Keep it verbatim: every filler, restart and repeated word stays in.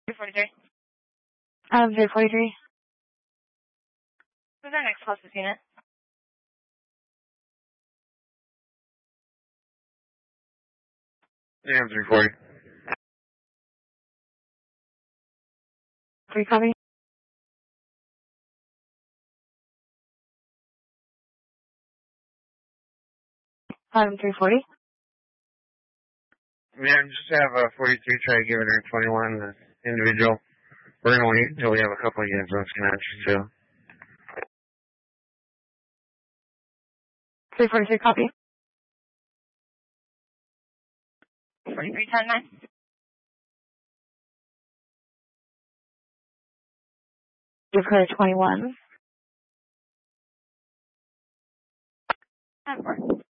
three forty-three. Um, three forty-three. Who's our next closest unit? Yeah, three forty. Three copy. Um, three forty. Yeah, just have a forty-three try giving her twenty-one, the individual. We're going to wait until we have a couple of units on Snatch, too. three forty-three copy. forty-three ten nine. Give her twenty-one. ten four.